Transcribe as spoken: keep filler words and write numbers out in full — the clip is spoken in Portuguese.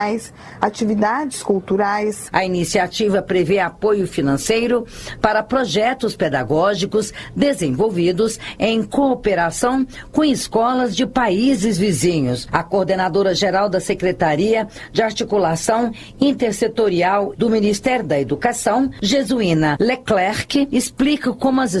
atividades culturais. A iniciativa prevê apoio financeiro para projetos pedagógicos desenvolvidos em cooperação com escolas de países vizinhos. A coordenadora geral da Secretaria de Articulação Intersetorial do Ministério da Educação, Jesuína Leclerc, explica como as